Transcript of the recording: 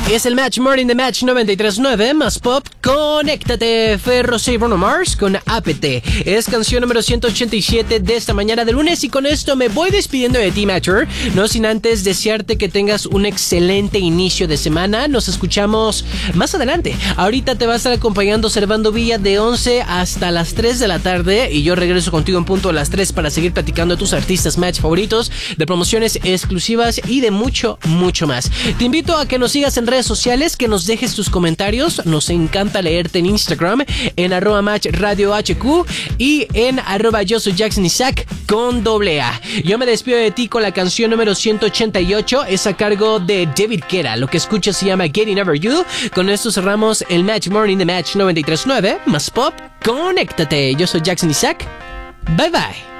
Es el Match Morning de Match 93.9 más pop. Conéctate, Ferro y Bruno Mars con APT. Es canción número 187 de esta mañana de lunes y con esto me voy despidiendo de ti, Matcher. No sin antes desearte que tengas un excelente inicio de semana. Nos escuchamos más adelante. Ahorita te va a estar acompañando Servando Villa de 11 hasta las 3 de la tarde y yo regreso contigo en punto a las 3 para seguir platicando de tus artistas Match favoritos, de promociones exclusivas y de mucho, mucho más. Te invito a que nos sigas en redes sociales, que nos dejes tus comentarios. Nos encanta leerte en Instagram, en @MatchRadioHQ y en @yo soy Jackson Isaac con AA. Yo me despido de ti con la canción número 188, es a cargo de David Guetta. Lo que escuchas se llama Getting Over You. Con esto cerramos el Match Morning de Match 93.9 más pop. Conéctate. Yo soy Jackson Isaac. Bye bye.